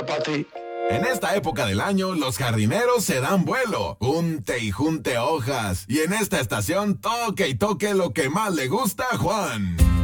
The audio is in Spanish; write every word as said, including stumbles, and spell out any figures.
para ti. En esta época del año, los jardineros se dan vuelo. Junte y junte hojas. Y en esta estación, toque y toque lo que más le gusta a Juan.